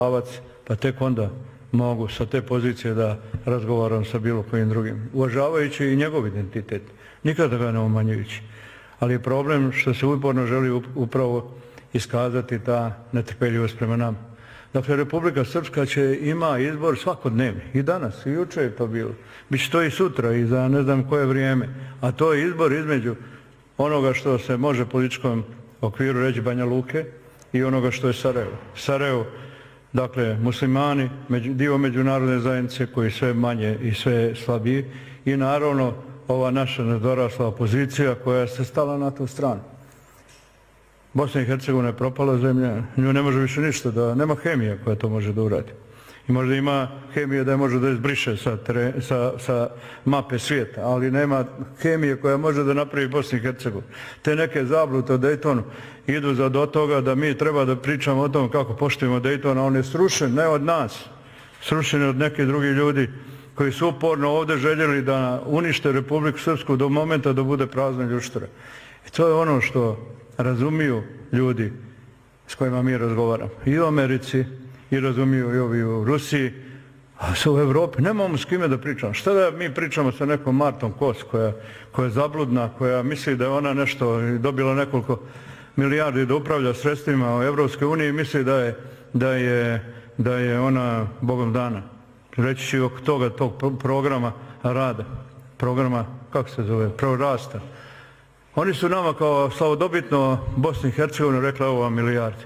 pa tek onda mogu sa te pozicije da razgovaram sa bilo kojim drugim, uvažavajući i njegov identitet, nikada ga ne umanjujući. Ali je problem što se uporno želi upravo iskazati ta netrpeljivost prema nama. Dakle, Republika Srpska ima izbor svakodnevni, i danas, i juče je to bilo. Biće to i sutra, i za ne znam koje vrijeme. A to je izbor između onoga što se može političkom okviru reći Banja Luke i onoga što je Sarajevo. Sarajevo, dakle, muslimani, dio međunarodne zajednice koji sve manje i sve slabiji, i naravno ova naša nedorasla opozicija koja se stala na tu stranu. Bosna i Hercegovina je propala zemlja, nju ne može više ništa, da nema hemija koja to može da uradi. I možda ima hemije da je može da izbriše sa mape svijeta, ali nema hemije koja može da napravi Bosni i Hercegovini. Te neke zablute o Dejtonu idu do toga da mi treba da pričamo o tom kako poštujemo Dejtona. On je srušen, ne od nas, srušen je od nekih drugih ljudi koji su uporno ovdje željeli da unište Republiku Srpsku do momenta da bude prazna ljuštara. I to je ono što razumiju ljudi s kojima mi razgovaramo. I u Americi, i razumiju i ovi u Rusiji, a u Evropi nemamo s kime da pričamo. Šta da mi pričamo sa nekom Martom Kos koja je zabludna, koja misli da je ona nešto dobila nekoliko milijardi da upravlja sredstvima u Evropskoj uniji i misli da je ona Bogom dana. Reći ću oko tog programa rada, programa, kako se zove, prorasta. Oni su nama kao slavodobitno Bosni i Hercegovini rekli ovo milijardi.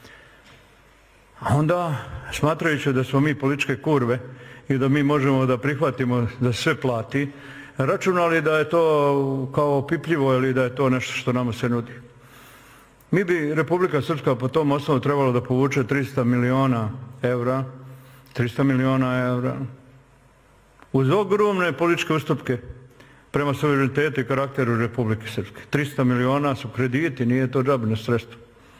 A onda, smatrajući da smo mi političke kurve i da mi možemo da prihvatimo da sve plati, računali da je to kao opipljivo ili da je to nešto što nama se nudi. Mi bi Republika Srpska po tom osnovu trebalo da povuče 300 miliona evra, uz ogromne političke ustupke prema suverenitetu i karakteru Republike Srpske. 300 miliona su krediti, nije to džabno sredstvo.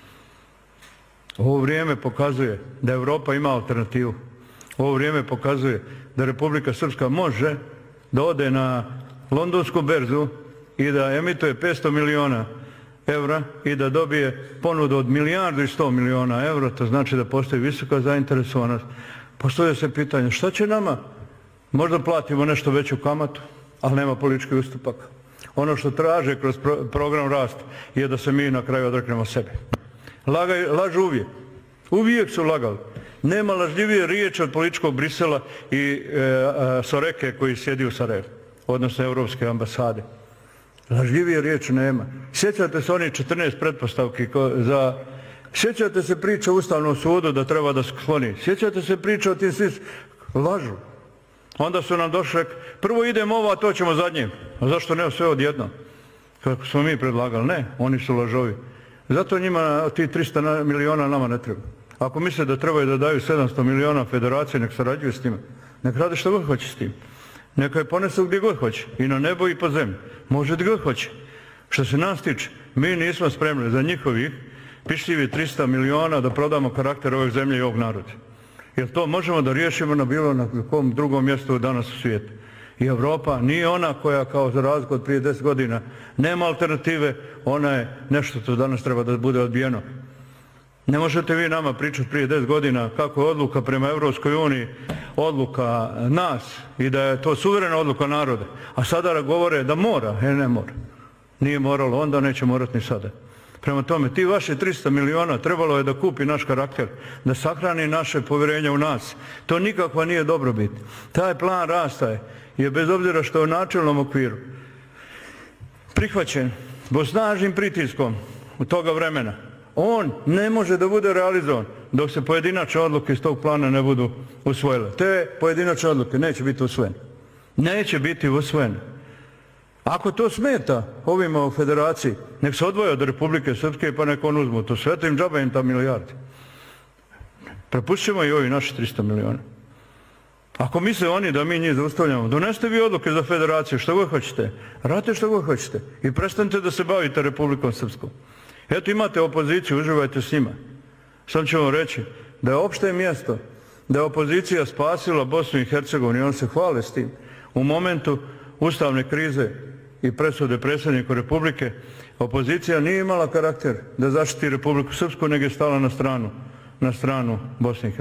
Ovo vrijeme pokazuje da Evropa ima alternativu. Ovo vrijeme pokazuje da Republika Srpska može da ode na londonsku berzu i da emituje 500 miliona evra i da dobije ponudu od milijardu i 100 miliona evra. To znači da postoji visoka zainteresovanost. Postoje se pitanje šta će nama? Možda platimo nešto veću kamatu, ali nema politički ustupak. Ono što traže kroz program rasta je da se mi na kraju odreknemo sebe. Lažu uvijek. Uvijek su lagali. Nema lažljivije riječi od političkog Brisela i Soreke koji sjedi u Sarajevu, odnosno Evropske ambasade. Lažljivije riječi nema. Sjećate se onih 14 pretpostavki za... Sjećate se priče o Ustavnom sudu da treba da skloni. Sjećate se priče o tim svi... Lažu. Onda su nam došli, prvo idemo ovo, a to ćemo zadnje. A zašto ne sve odjedno? Kako smo mi predlagali? Ne, oni su lažovi. Zato njima ti 300 miliona nama ne treba. Ako misle da trebaju da daju 700 miliona federacije, nek sarađuju s njima. Nek rade što god hoće s tim. Neka je ponesu gdje god hoće. I na nebo i po zemlji. Može gdje god hoće. Što se nas tiče, mi nismo spremni za njihovih pišljivi 300 miliona da prodamo karakter ove zemlje i ovog naroda. Jer to možemo da riješimo na bilo na kom drugom mjestu danas u svijetu. I Evropa nije ona koja kao za razliku od prije 10 godina nema alternative, ona je nešto što danas treba da bude odbijeno. Ne možete vi nama pričati prije 10 godina kako je odluka prema Evropskoj uniji odluka nas i da je to suverena odluka naroda. A sada govore da mora, ne mora. Nije moralo, onda neće morati ni sada. Prema tome, ti vaše 300 miliona trebalo je da kupi naš karakter, da sahrani naše povjerenje u nas. To nikakva nije dobrobit. Taj plan rasta je bez obzira što je u načelnom okviru prihvaćen pod snažnim pritiskom u toga vremena. On ne može da bude realizovan dok se pojedinačne odluke iz tog plana ne budu usvojile. Te pojedinačne odluke neće biti usvojene. Neće biti usvojene. Ako to smeta ovima u federaciji, nek se odvoje od Republike Srpske pa nek on uzmu to sve, to im džaba im ta milijardi. Prepustimo i ovi naši 300 miliona. Ako misle oni da mi njih zaustavljamo, donesite vi odluke za federaciju, što god hoćete, radite što god hoćete i prestanite da se bavite Republikom Srpskom. Eto imate opoziciju, uživajte s njima. Sad ću vam reći da je opšte mjesto, da je opozicija spasila Bosnu i Hercegovinu i on se hvale s tim. U momentu ustavne krize i presude predsjedniku Republike, opozicija nije imala karakter da zaštiti Republiku Srpsku, nego je stala na stranu Bosne i Hercegovine.